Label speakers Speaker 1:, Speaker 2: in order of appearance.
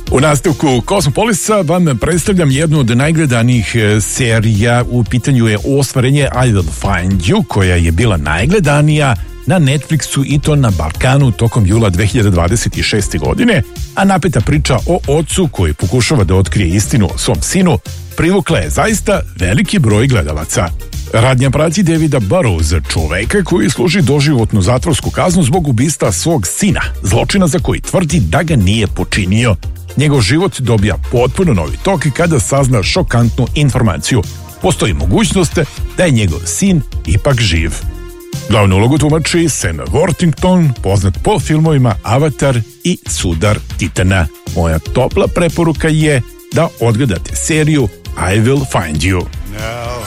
Speaker 1: U nastavku Kosmopolisa vam predstavljam jednu od najgledanijih serija. U pitanju je ostvarenje I Will Find You, koja je bila najgledanija na Netflixu i to na Balkanu tokom jula 2026. godine, a napeta priča o ocu koji pokušava da otkrije istinu o svom sinu privukla je zaista veliki broj gledalaca. Radnja prati Davida Burroughsa, čoveka koji služi doživotnu zatvorsku kaznu zbog ubistva svog sina, zločina za koji tvrdi da ga nije počinio. Njegov život dobija potpuno novi tok kada sazna šokantnu informaciju. Postoji mogućnost da je njegov sin ipak živ. Glavnu ulogu tumači Sam Worthington, poznat po filmovima Avatar i Sudar Titana. Moja topla preporuka je da odgledate seriju I Will Find You.
Speaker 2: Now